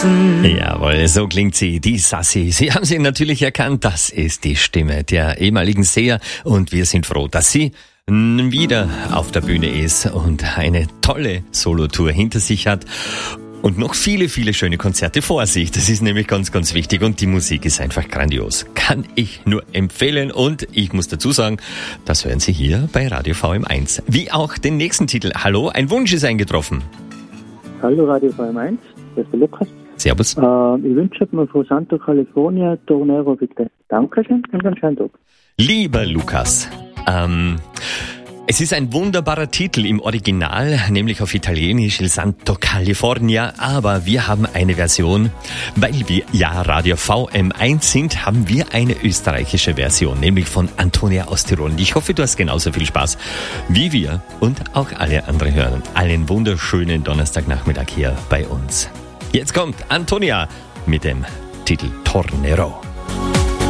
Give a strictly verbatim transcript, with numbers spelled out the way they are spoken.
vergessen. Jawohl, so klingt sie, die Sassi. Sie haben sie natürlich erkannt, das ist die Stimme der ehemaligen Seher und wir sind froh, dass sie wieder auf der Bühne ist und eine tolle Solotour hinter sich hat. Und noch viele, viele schöne Konzerte vor sich. Das ist nämlich ganz, ganz wichtig. Und die Musik ist einfach grandios. Kann ich nur empfehlen. Und ich muss dazu sagen, das hören Sie hier bei Radio V M eins. Wie auch den nächsten Titel. Hallo, ein Wunsch ist eingetroffen. Hallo Radio V M eins, das ist der Lukas. Servus. Äh, ich wünsche mir von Santa California Tornero bitte. Dankeschön und einen schönen Tag. Lieber Lukas, ähm... es ist ein wunderbarer Titel im Original, nämlich auf Italienisch Il Santo California, aber wir haben eine Version, weil wir ja Radio V M eins sind, haben wir eine österreichische Version, nämlich von Antonia aus Tirol. Und ich hoffe, du hast genauso viel Spaß wie wir und auch alle anderen hören. Einen wunderschönen Donnerstagnachmittag hier bei uns. Jetzt kommt Antonia mit dem Titel Tornero.